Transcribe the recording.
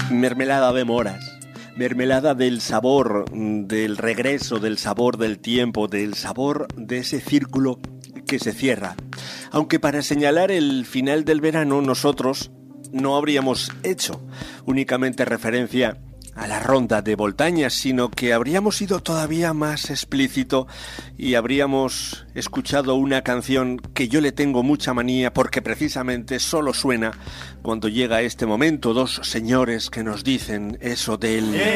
Mermelada de moras, mermelada del sabor, del regreso, del sabor del tiempo, del sabor de ese círculo que se cierra. Aunque para señalar el final del verano nosotros no habríamos hecho únicamente referencia a la ronda de Voltaña, sino que habríamos sido todavía más explícito y habríamos escuchado una canción que yo le tengo mucha manía porque precisamente solo suena cuando llega este momento, dos señores que nos dicen eso del...